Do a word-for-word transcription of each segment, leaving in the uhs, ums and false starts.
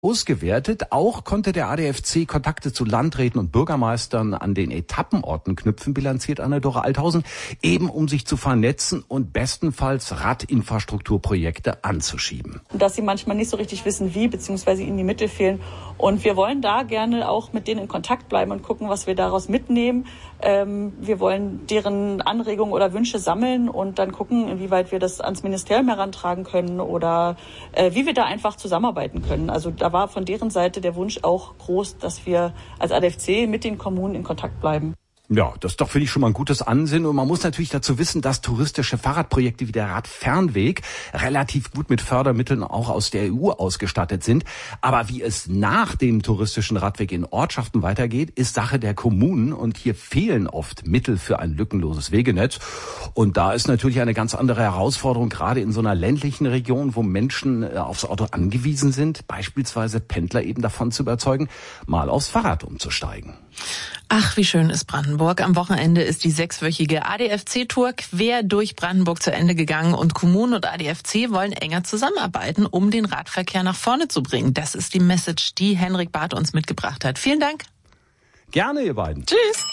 Ausgewertet. Auch konnte der A D F C Kontakte zu Landräten und Bürgermeistern an den Etappenorten knüpfen, bilanziert Anne-Dore Althausen, eben um sich zu vernetzen und bestenfalls Radinfrastrukturprojekte anzuschieben. Dass sie manchmal nicht so richtig wissen, wie, beziehungsweise ihnen die Mittel fehlen. Und wir wollen da gerne auch mit denen in Kontakt bleiben und gucken, was wir daraus mitnehmen. Ähm, wir wollen deren Anregungen oder Wünsche sammeln und dann gucken, inwieweit wir das ans Ministerium herantragen können oder äh, wie wir da einfach zusammenarbeiten können. Also da war von deren Seite der Wunsch auch groß, dass wir als A D F C mit den Kommunen in Kontakt bleiben. Ja, das ist doch, finde ich, schon mal ein gutes Ansinnen. Und man muss natürlich dazu wissen, dass touristische Fahrradprojekte wie der Radfernweg relativ gut mit Fördermitteln auch aus der E U ausgestattet sind. Aber wie es nach dem touristischen Radweg in Ortschaften weitergeht, ist Sache der Kommunen. Und hier fehlen oft Mittel für ein lückenloses Wegenetz. Und da ist natürlich eine ganz andere Herausforderung, gerade in so einer ländlichen Region, wo Menschen aufs Auto angewiesen sind, beispielsweise Pendler eben davon zu überzeugen, mal aufs Fahrrad umzusteigen. Ach, wie schön ist Brandenburg. Am Wochenende ist die sechswöchige A D F C-Tour quer durch Brandenburg zu Ende gegangen und Kommunen und A D F C wollen enger zusammenarbeiten, um den Radverkehr nach vorne zu bringen. Das ist die Message, die Henrik Barth uns mitgebracht hat. Vielen Dank. Gerne, ihr beiden. Tschüss.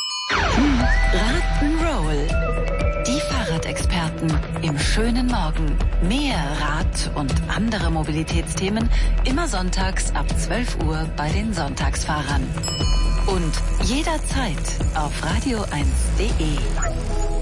Rock'n'Roll. Die Fahrradexperten im schönen Morgen. Mehr Rad und andere Mobilitätsthemen immer sonntags ab zwölf Uhr bei den Sonntagsfahrern. Und jederzeit auf radio eins punkt de.